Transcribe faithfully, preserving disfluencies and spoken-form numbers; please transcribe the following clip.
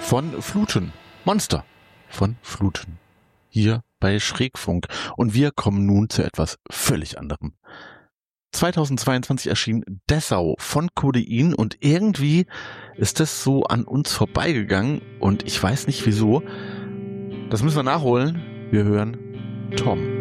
von Fluten. Monster von Fluten. Hier bei Schrägfunk. Und wir kommen nun zu etwas völlig anderem. zweitausendzweiundzwanzig erschien Dessau von Codein und irgendwie ist das so an uns vorbeigegangen und ich weiß nicht wieso. Das müssen wir nachholen. Wir hören Tom.